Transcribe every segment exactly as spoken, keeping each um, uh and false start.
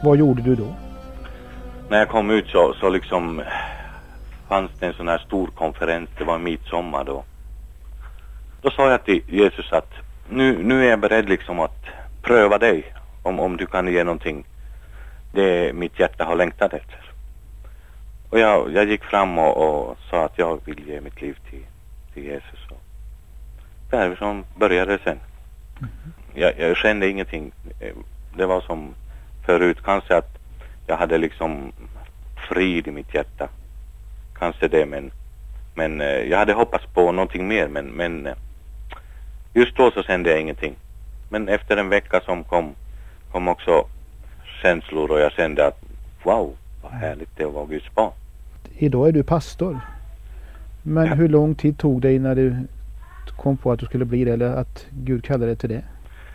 Vad gjorde du då? När jag kom ut så, så liksom fanns det en sån här stor konferens. Det var midsommar då. Då sa jag till Jesus att nu, nu är jag beredd liksom att pröva dig. Om, om du kan ge någonting. Det mitt hjärta har längtat efter. Och jag, jag gick fram och, och sa att jag vill ge mitt liv till, till Jesus. Och därifrån började det sen. Mm. Jag, jag kände ingenting. Det var som förut. Kanske att jag hade liksom frid i mitt hjärta. Kanske det, men, men jag hade hoppats på någonting mer. Men, men just då så kände jag ingenting. Men efter en vecka som kom, kom också känslor och jag kände att wow, vad härligt det var Guds barn. Idag är du pastor. Men ja. Hur lång tid tog det innan du kom på att du skulle bli det, eller att Gud kallade dig till det?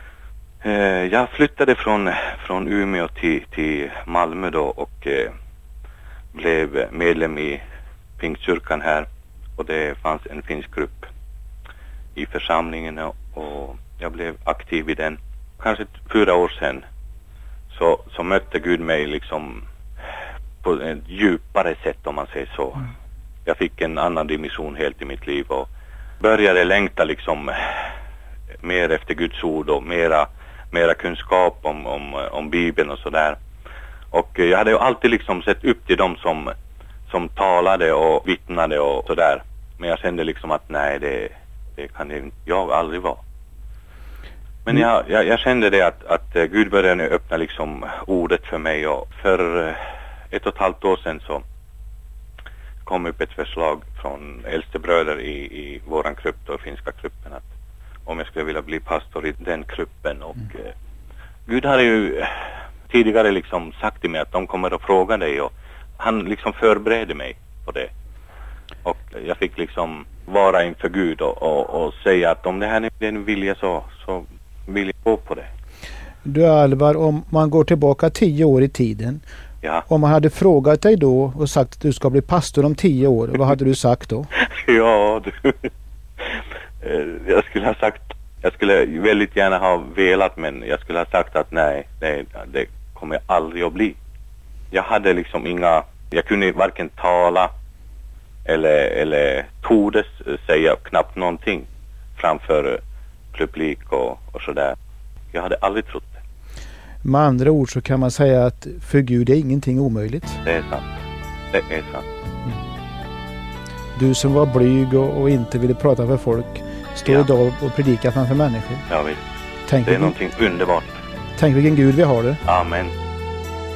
Eh, jag flyttade från, från Umeå till, till Malmö då och eh, blev medlem i Pingstkyrkan här. Och det fanns en finsk grupp i församlingen och jag blev aktiv i den. Kanske fyra år sedan så, så mötte Gud mig liksom på ett djupare sätt, om man säger så. Mm. Jag fick en annan dimension helt i mitt liv och började längta liksom mer efter Guds ord och mera, mera kunskap om, om, om Bibeln och sådär. Och jag hade ju alltid liksom sett upp till dem som, som talade och vittnade och sådär. Men jag kände liksom att nej, det, det kan jag aldrig vara. Men jag, jag, jag kände det att, att Gud började öppna liksom ordet för mig, och för ett och ett halvt år sedan så kom upp ett förslag från äldste bröder i, i våran grupp då, finska gruppen, att om jag skulle vilja bli pastor i den gruppen. Och mm. eh, Gud hade ju tidigare liksom sagt till mig att de kommer att fråga dig, och han liksom förberedde mig på det. Och jag fick liksom vara inför Gud och, och, och säga att om det här är din vilja så, så vill jag gå på det. Du Alvar, om man går tillbaka tio år i tiden, ja. Om man hade frågat dig då och sagt att du ska bli pastor om tio år, vad hade du sagt då? Ja, du, jag skulle ha sagt, jag skulle väldigt gärna ha velat, men jag skulle ha sagt att nej, det, det kommer jag aldrig att bli. Jag hade liksom inga, jag kunde varken tala eller, eller tordes säga knappt någonting framför publik och, och sådär. Jag hade aldrig trott det. Med andra ord så kan man säga att för Gud är ingenting omöjligt. Det är sant. Det är sant. Mm. Du som var blyg och, och inte ville prata för folk står ja. idag och predikar framför människor. Ja, visst. Tänk det är vilken, någonting underbart. Tänk vilken Gud vi har det. Amen.